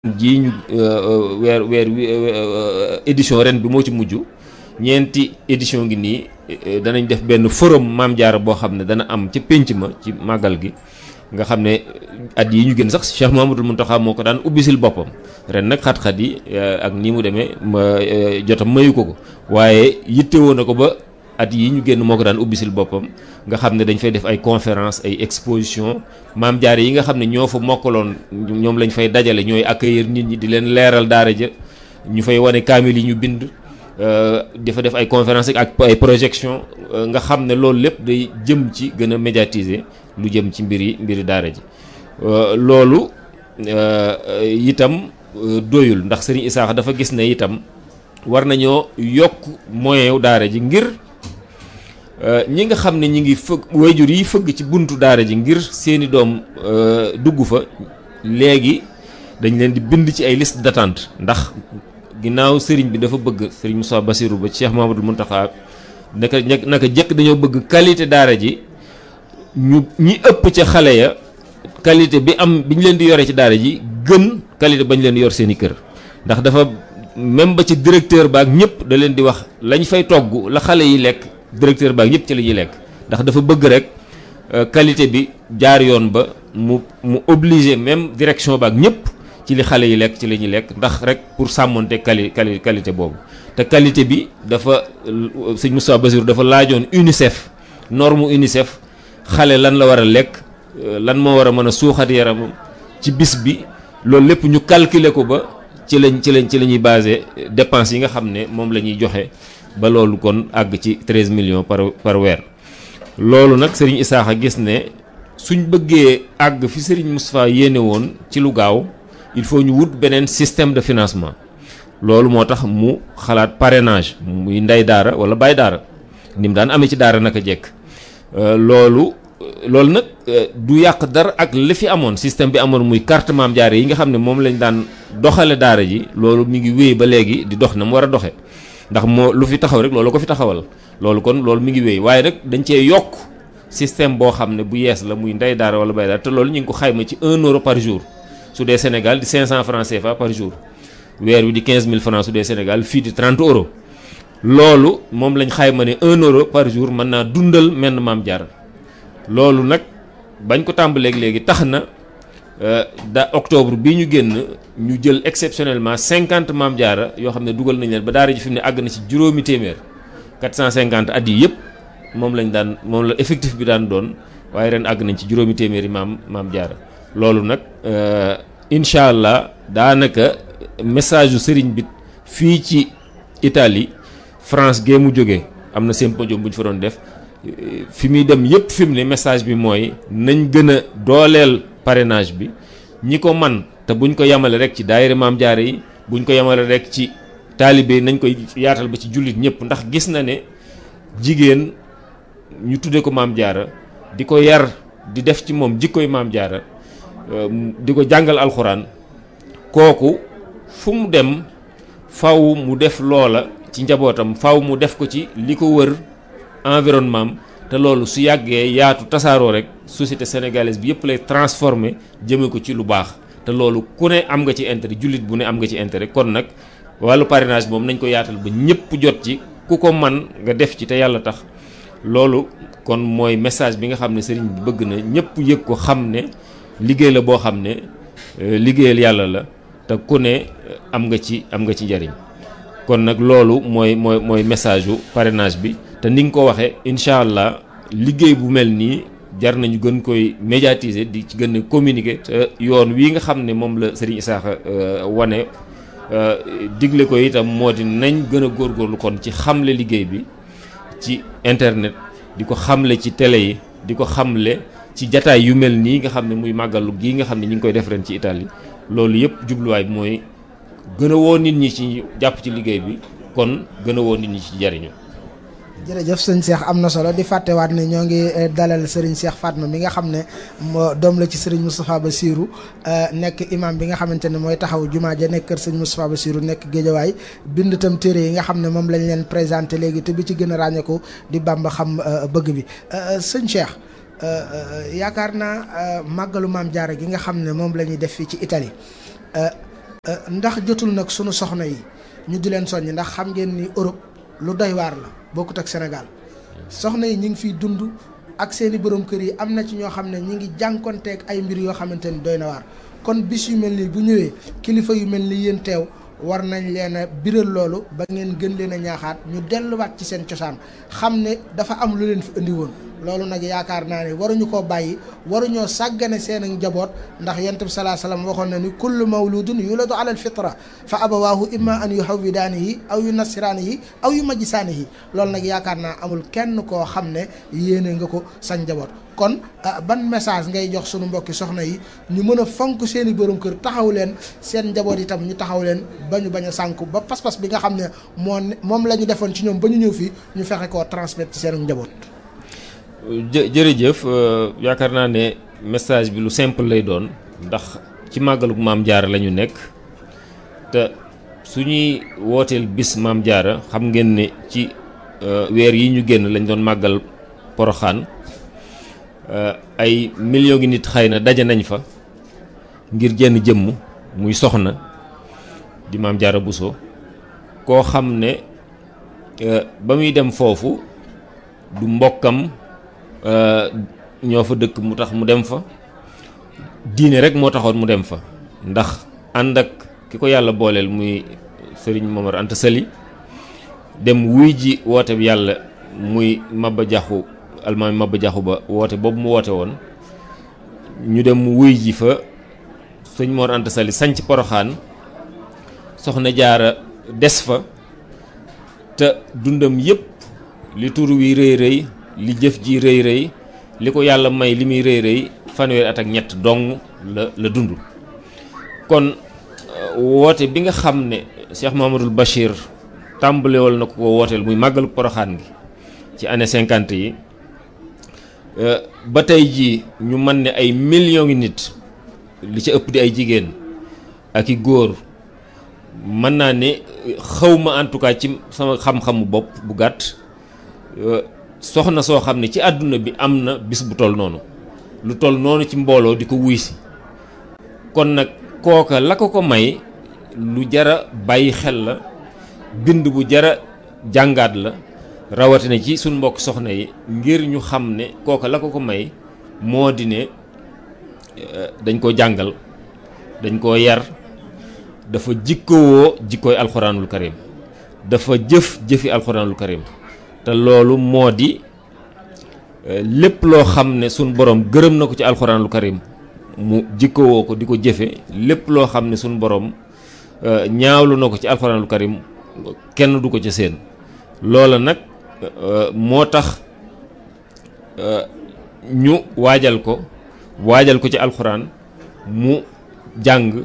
jii ñu weer édition ren bi moo ci mujj ñeenti édition ngi nii danañ def benn forum Maam Jaara boo xam ne dana am ca pénc ma ci màggal gi nga xam ne at yi ñu gën sax Cheikh Mouhamadoul Mountakha moo ko daan ubbisil boppam ren nag xat-xat yi ak nii mu demee jotam mayu ko waaye yittewoo na ko ba at yi ñu génn moo ko daan ubbisil boppam nga xam ne dañ fay def ay conférence ay exposition Maam Jaara yi nga xam ne ñoo fa mokkaloon ñoom lañ fay dajale ñooy accueillir nit ñi di leen leeral daara ja ñu fay wane kaamil yi ñu bind dafa def ay conférence ak ay projection nga xam ne loolu lépp day jëm ci gën a médiatiser lu jëm ci mbiri daara ji loolu itam doyul ndax Serigne Issakha dafa gis ne itam war nañoo yokk moyen wu daara ji ngir ñi nga xam ne ñi ngi fëgg wayjur yi fëgg ci buntu daara ji ngir seeni doom dugg fa léegi dañ leen di bind ci ay liste d'attente ndax ginnaaw sëriñ bi dafa bëgg sëriñ Moussa Bassirou ba Cheikh Mouhamadoul Mountakha naka jëkk dañoo bëgg qualité daara ji ñi ëpp ca xale ya qualité bi ñu leen di yore ci daara ji gën qualité bañ leen yor seeni kër ndax dafa même ba ci directeur baak ñëpp da leen di wax lañ fay togg la xale yi lekk directeur baak ñëpp ci la ñuy lekk ndax dafa bëgg rek qualité bi jaar yoon ba mu obligé même direction baak ñëpp ci li xale yi lekk ci la ñuy lekk ndax rek pour sàmmonte qualité boobu te qualité bi dafa sëñ Moussa Bassirou dafa laajoon UNICEF norme UNICEF xale lan la war a lekk lan moo war a mën a suuxat yaramam ci bis bi loolu lépp ñu calculer ko ba ci la ñuy basé dépenses yi nga xam ne moom la ñuy joxe ba loolu kon àgg ci 13 millions par weer loolu nag Serigne Issakha gis ne suñ bëggee àgg fi Serigne Moustapha yéene woon ci lu gaaw il faut ñu wut beneen système de financement loolu moo tax mu xalaat parrainage muy ndey daara wala baay daara ni mu daan amee ci daara naka jekk loolu nag du yàq dara ak li fi amoon système bi amoon muy carte Maam Jaara yi nga xam ne moom lañ daan doxale daara ji loolu mi ngi wéy ba léegi di dox na mu war a doxe ndax moo lu fi taxaw rek loolu ko fi taxawal loolu mi ngi wéy waaye nag dañ cee yokk système boo xam ne bu yees la muy ndey daara wala baay daara te loolu ñu ngi ko xayma ci 1 euro par jour su dee Sénégal di 500 francs CFA par jour weer wi di 15000 francs su dee Sénégal fii di 30 euros loolu moom lañ xayma ne 1 euro par jour mën naa dundal menn Maam Jaara loolu nag bañ ko tàmbaleeg léegi tax na octobre bii ñu génn ñu jël exceptionnellement 50 Maam Jaara yoo xam ne dugal nañ leen ba daara ji fi mu ne àgg na ci juróomi téeméer 450 at yi yëpp moom la effectif bi daan doon waaye ren àgg nañ ci juróomi téeméeri Maam Jaara loolu nag incha allah daanaka message yu sëriñ bi fii ci Italie France gee mu jógee am na symposium bu ñu fa doon def fi muy dem yëpp fi mu ne message bi mooy nañ gën a dooleel parrainage bi ñi ko man te buñ ko yemale rek ci daayira Maam Jaara yi buñ ko yemale rek ci taalibe nañ koy yaatal ba ci jullit ñëpp ndax gis na ne jigéen ñu tudde ko Maam Jaara di ko yar di def ci moom jikkoy Maam Jaara di ko jàngal alxuraan kooku fu mu dem faw mu def loola ci njabootam faw mu def ko ci li ko wër environnement te loolu su yàggee yaatu tasaaroo rek société sénégalaise bi yëpp lay transformer jëme ko ci lu baax te loolu ku ne am nga ci intérêt jullit bu ne am nga ci intérêt kon nag wàllu parrainage moom nañ ko yaatal ba ñëpp jot ci ku ko man nga def ci te yàlla tax loolu kon mooy message bi nga xam ne sëriñ bi bëgg na ñëpp yëg ko xam ne liggéey la boo xam ne liggéeyal yàlla la te ku ne am nga ci njariñ kon nag loolu mooy message yu parrainage bi te ni nga ko waxee incha allah liggéey bu mel nii jar nañu gën koy médiatiser di ci gën a communiquer te yoon wii nga xam ne moom la Serigne Issakha wane digle ko itam moo di nañ gën a góorgóorlu kon ci xamle liggéey bi ci internet di ko xamle ci télé yi di ko xamle ci jataay yu mel nii nga xam ne muy màggalu gii nga xam ne ñu ngi koy def ren ci Italie loolu yëpp jubluwaay bi mooy gën a woo nit ñi ci jàpp ci liggéey bi kon gën a woo nit ñi ci jariñu jërëjëf sëñ Cheikh am na solo di fàttewaat ne ñoo ngi dalal Serigne Cheikh Fatma mi nga xam ne doom la ci Serigne Moustapha Bassirou nekk imam bi nga xamante ne mooy taxaw jumaa ja nekk kër Serigne Moustapha Bassirou nekk Géejawaay bind itam téere yi nga xam ne moom lañ leen présenté léegi te bi ci gën a ràññeeku di Bamba xam bëgg bi sëñ Cheikh yaakaar naa màggalu Maam Jaara gi nga xam ne moom la ñuy def fii ci Italie ndax jotul nag sunu soxna yi ñu di leen soññ, ndax xam ngeen ni Europe lu doy waar la bokkut ak Sénégal. soxna yi ñu ngi fiy dund ak seeni borom kër yi, am na ci ñoo xam ne ñi ngi jànkonteeg ay mbir yoo xamante ni doy na waar. kon bis yu mel nii bu ñëwee kilifa yu mel ni yéen teew war nañ leen a biral loolu ba ngeen gën leen a ñaaxaat ñu delluwaat ci seen cosaan, xam ne dafa am lu leen fi indi woon. loolu nag yaakaar naa ne waruñu koo bàyyi, waruñoo sàggane seen njaboot, ndax yonent bi salaa salaam waxoon na ni kullu mawludun yuladu ala alfitra fa abawaahu imma an yuhawwidaanihi aw yunassiraanihi aw yumajjisaanihi. loolu nag yaakaar naa amul kenn koo xam ne yéene nga ko sa njaboot. kon ban message ngay jox sunu mbokki soxna yi ñu mën a fonk seen i borom kër, taxaw leen, seen njaboot itam ñu taxaw leen ba ñu bañ a sànku, ba pas-pas bi nga xam ne moom la ñu defoon ci ñoom ba ñu ñëw fii ñu fexe koo transmettre ci seen njaboot. jërëjëf, yaakaar naa ne message bi lu simple lay doon, ndax ci màggalu Maam Jaara la ñu nekk te suñuy wooteel bis Maam Jaara xam ngeen ne ci weer yi ñu génn lañ doon màggal Poroxaan. ay millions ngi nit xëy na daje nañ fa ngir jenn jëmm muy soxna di Maam Jaara Buso, koo xam ne ba muy dem foofu du mbokkam ñoo fa dëkk mu tax mu dem fa, diine rek moo taxoon mu dem fa, ndax ànd ak ki ko yàlla booleel muy Sëriñ Momar Anta Sali dem wuy ji woote bi yàlla muy Maba Jaxu almaami Maba Jaxu Ba woote boobu mu woote woon, ñu dem wuy ji fa sëñ Mor Anta Sali sanc Poroxaan, soxna Jaara des fa te dundam yépp li tur wi rëy rëy, li jëf ji rëy rëy, li ko yàlla may li muy rëy rëy, fanweeri at ak ñett dong la dund. kon woote bi nga xam ne Cheikh Mouhamadoul Bachir tàmbalewal na ko wooteel muy màggalu Poroxaan gi ci année 50 yi, ba tey jii ñu mën ne ay millions ngi nit, li ci ëpp di ay jigéen ak i góor, mën naa ne xawma en tout cas ci sama xam-xamu bopp bu gàtt, soxna soo xam ne ci àdduna bi am na bis bu toll noonu, lu toll noonu ci mbooloo di ko wuy si. kon nag kooka la ko may lu jara bàyyi xel la, bind bu jara jàngaat la, rawatina ci suñ mbokk soxna yi, ngir ñu xam ne kooka la ko may moo di ne dañ ko jàngal, dañ koo yar, dafa jikkowoo jikkooy alxuraanul karim, dafa jëfi alxuraanul karim, te loolu moo di lépp loo xam ne suñ borom gërëm na ko ci alxuraanul karim mu jikkowoo ko di ko jëfe, lépp loo xam ne suñ borom ñaawlu na ko ci alxuraanul karim kenn du ko ca seen. loola nag moo tax ñu waajal ko ci alxuraan, mu jàng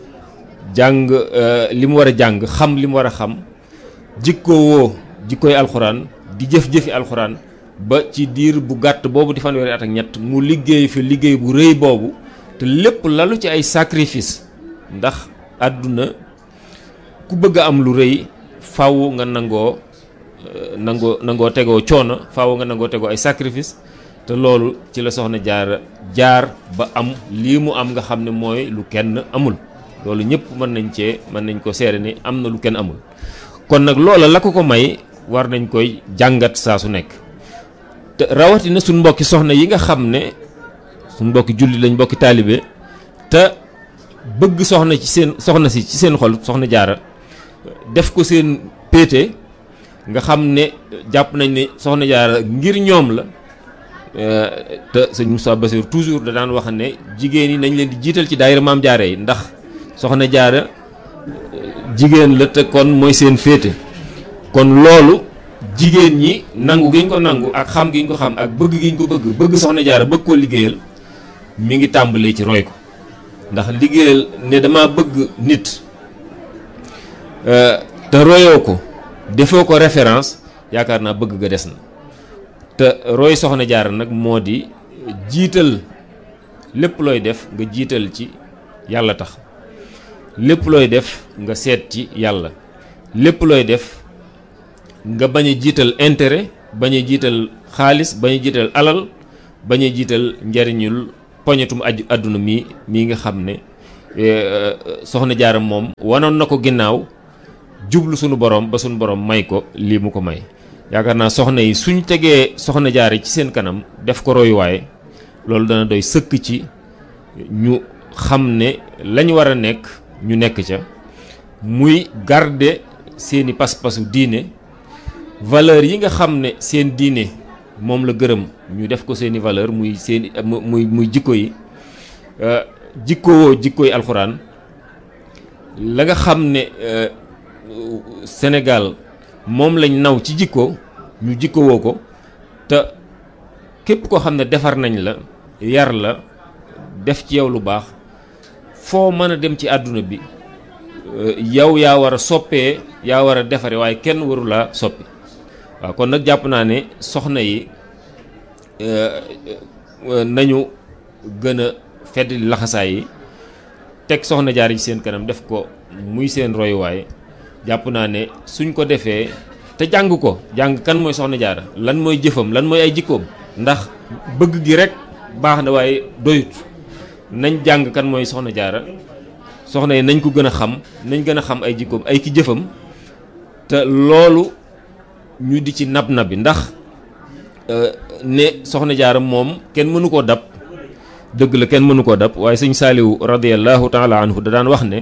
li mu war a jàng, xam li mu war a xam, jikkowoo jikkooy alxuraan, di jëf-jëfi alxuraan, ba ci diir bu gàtt boobu di fanweeri at ak ñett mu liggéey fi liggéey bu rëy boobu, te lépp lalu ci ay sacrifice, ndax àdduna ku bëgg a am lu rëy faaw nga nangoo tegoo coono, faaw nga nangoo tegoo ay sacrifice, te loolu ci la soxna Jaara jaar ba am lii mu am nga xam ne mooy lu kenn amul. loolu ñëpp mën nañ ko seere ni am na lu kenn amul. kon nag loola la ko may war nañ koy jàngat saa su nekk, te rawatina suñ mbokki soxna yi nga xam ne suñ mbokki julli lañ, mbokki taalibe, te bëgg soxna si ci seen xol, soxna Jaara def ko seen péete, nga xam ne jàpp nañ ne soxna Jaara ngir ñoom la. te sëñ Moussa Bassir toujours da daan wax ne jigéen yi nañ leen di jiital ci daayira Maam Jaara yi, ndax soxna Jaara jigéen la te kon mooy seen féete. kon loolu jigéen ñi nangu gi ñu ko nangu ak xam gi ñu ko xam ak bëgg gi ñu ko bëgg soxna Jaara bëgg koo liggéeyal, mi ngi tàmbalee ci roy ko. ndax liggéeyal ne dama bëgg nit te royoo ko, defoo ko référence, yaakaar naa bëgg ga des na. te roy soxna Jaara nag moo di jiital lépp looy def nga jiital ci yàlla tax, lépp looy def nga seet ci yàlla, lépp looy def nga bañ a jiital intérêt, bañ a jiital xaalis, bañ a jiital alal, bañ a jiital njariñul poñetum àdduna mii nga xam ne soxna Jaara moom wanoon na ko ginnaaw jublu sunu borom ba sunu borom may ko lii mu ko may. yaakaar naa soxna yi suñ tegee soxna Jaara ci seen kanam def ko royuwaay loolu dana doy sëkk ci ñu xam ne lañ war a nekk ñu nekk ca muy garder seeni pas-pasu diine valeur yi nga xam ne seen diine moom la gërëm ñu def ko seeni valeur muy seeni muy jikko yi jikkowoo jikko yi alxuraan la nga xam ne Sénégal moom lañ naw ci jikko ñu jikkowoo ko te képp koo xam ne defar nañ la yar la def ci yow lu baax foo mën a dem ci àdduna bi yow yaa war a soppee yaa war a defare waaye kenn waru laa soppi waaw kon nag jàpp naa ne soxna yi nañu gën a fedd laxasaay yi teg soxna Jaara ci seen kanam def ko muy seen royuwaay jàpp naa ne suñ ko defee te jàng ko jàng kan mooy soxna Jaara lan mooy jëfam lan mooy ay jikkoom ndax bëgg gi rek baax na waaye doyut nañ jàng kan mooy soxna Jaara soxna yi nañ ko gën a xam nañ gën a xam ay jikkoom ay ki jëfam te loolu ñu di ci nab nabi ndax ne soxna Jaara moom kenn mënu koo dab dëgg la kenn mënu koo dab waaye sëñ Saaliwu radiyallahu taala anhu da daan wax ne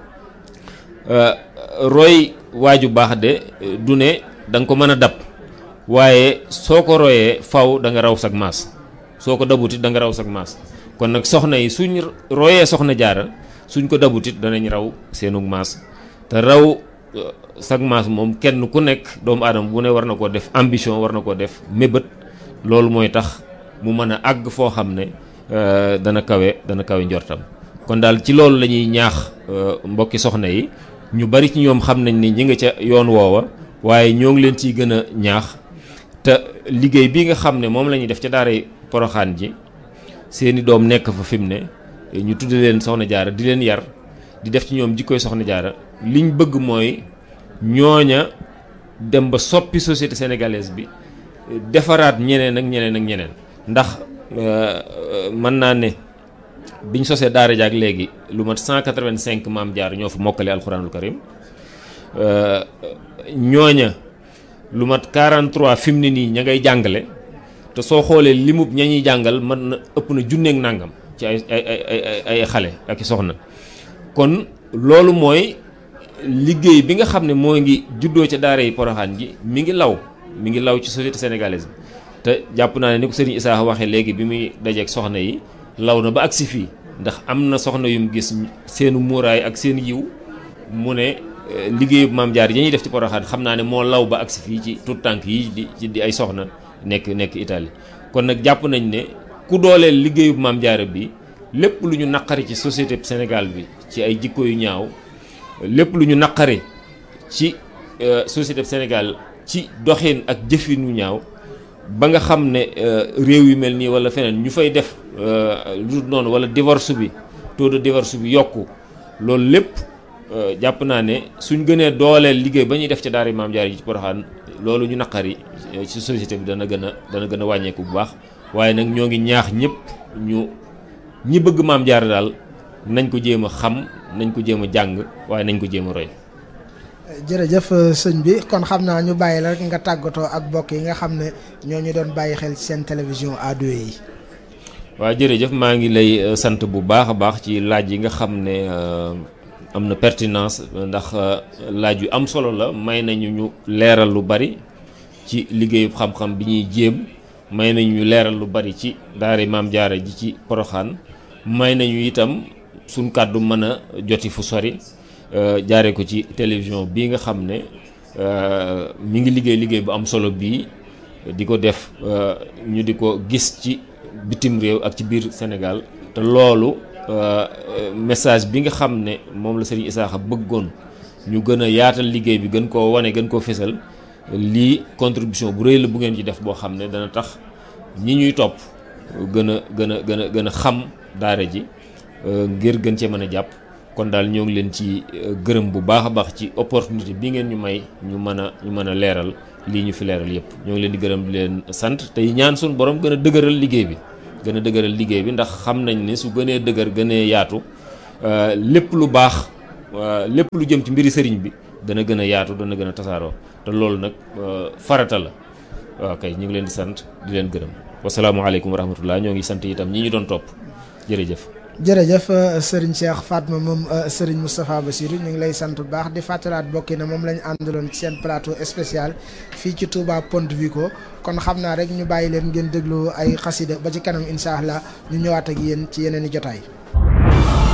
roy waaju baax de du ne da nga ko mën a dab waaye soo ko royee faw da nga raw sag maas soo ko dabutit da nga raw sag maas kon nag soxna yi suñ royee soxna Jaara suñ ko dabutit danañ raw seenug maas te raw sag maas moom kenn ku nekk doomu aadama bu ne war na koo def ambition war na koo def mébét loolu mooy tax mu mën a àgg foo xam ne dana kawe njortam kon daal ci loolu la ñuy ñaax mbokki soxna yi ñu bari ci ñoom xam nañ ni ñi nga ca yoon woowa waaye ñoo ngi leen ciy gën a ñaax te liggéey bi nga xam ne moom la ñuy def ca daaray Poroxaan ji seeni doom nekk fa fi mu ne ñu tudde leen soxna Jaara di leen yar di def ci ñoom jikkoy soxna Jaara liñ bëgg mooy ñooña dem ba soppi société sénégalaise bi defaraat ñeneen ak ñeneen ak ñeneen ndax mën naa ne biñ sosee daara jaak léegi lu mat 185 maam Jaara ñoo fa mokkale alxuraanul karim ñooña lu mat 43 fi mu ne nii ña ngay jàngale te soo xoolee limub ña ñuy jàngal mën na ëpp na junneeg nàngam ci ay xale ak i soxna kon loolu mooy liggéey bi nga xam ne moo ngi juddoo ca daara yi Poroxaan ji mi ngi law ci société sénégalaise bi te jàpp naa ne ni ko sëriñ Issa waxee léegi bi muy dajeek soxna yi law na ba agsi fii ndax am na soxna yum gis seenu muuraay ak seen yiw mu ne liggéeyu maam Jaara yi ñuy def ci Poroxaan xam naa ne moo law ba agsi fii ci tout tànk yi di ay soxna nekk Italie kon nag jàpp nañ ne ku dooleel liggéeyu maam Jaara bi lépp lu ñu naqari ci société Sénégal bi ci ay jikko yu ñaaw lépp lu ñu naqari ci société Sénégal ci doxin ak jëfin yu ñaaw ba nga xam ne réew yu mel nii wala feneen ñu fay def lu noonu wala divorce bi taux de divorce bi yokku loolu lépp jàpp naa ne suñ gënee dooleel liggéey ba ñuy def ci daara maam Jaara yi ci Poroxaan loolu ñu naqari ci société bi dana gën a wàññeeku bu baax waaye nag ñoo ngi ñaax ñëpp ñi bëgg maam Jaara daal nañ ko jéem a xam nañ ko jéem a jàng waaye nañ ko jéem a roy. jërëjëf sëñ bi kon xam naa ñu bàyyi la rek nga tàggatoo ak mbokk yi nga xam ne ñoo ñu doon bàyyi xel ci seen télévision A2 yi. waaw jërëjëf maa ngi lay sant bu baax a baax ci laaj yi nga xam ne am na pertinence ndax laaj yu am solo la may nañu ñu leeral lu bari ci liggéeyu xam-xam bi ñuy jéem may nañu ñu leeral lu bari ci daara maam Jaara ji ci Poroxaan may nañu itam suñ kàddu mën a joti fu sori jaare ko ci télévision bii nga xam ne mi ngi liggéey bu am solo bii di ko def ñu di ko gis ci bitim réew ak ci biir Sénégal te loolu message bi nga xam ne moom la Serigne Issakha bëggoon ñu gën a yaatal liggéey bi gën koo wane gën koo fésal lii contribution bu rëy la bu ngeen ci def boo xam ne dana tax ñi ñuy topp gën a xam daara ji ngir gën cee mën a jàpp kon daal ñoo ngi leen ci gërëm bu baax a baax ci opportunité bi ngeen ñu may ñu mën a leeral lii ñu fi leeral yépp ñoo ngi leen di gërëm di leen sant tey ñaan suñu borom gën a dëgëral liggéey bi ndax xam nañ ne su gënee dëgër gënee yaatu lépp lu baax lépp lu jëm ci mbiri sëriñ bi dana gën a yaatu dana gën a tasaaroo te loolu nag farata la waaw kay ñu ngi leen di sant di leen gërëm wasalaamualeykum wa rahmatullah ñoo ngi sant itam ñi ñu doon topp jërëjëf. jërëjëf Serigne Cheikh Fatma moom Serigne Moustapha Bassirou ñu ngi lay sant bu baax di fàttalaat bokki na moom lañu àndaloon ci seen plateau spécial fii ci Touba Ponte Vico kon xam naa rek ñu bàyyi leen ngeen déglu ay xasida ba ci kanam incha allah ñu ñëwaat ak yéen ci yeneen i jotaay.